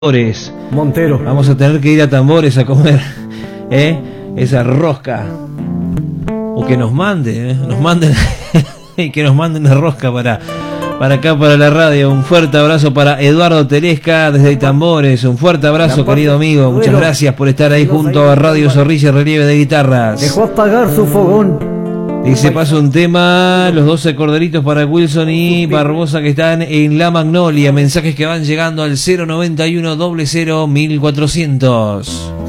Montero. Vamos a tener que ir a Tambores a comer esa rosca. O que nos manden, que nos manden una rosca para acá, para la radio. Un fuerte abrazo para Eduardo Telesca desde Tambores. Un fuerte abrazo, querido amigo. Muchas gracias por estar ahí junto a Radio Zorrilla y Relieve de Guitarras. Dejó apagar su fogón. Dice, paso un tema, los 12 corderitos para Wilson y Barbosa que están en La Magnolia. Mensajes que van llegando al 091 00 1400.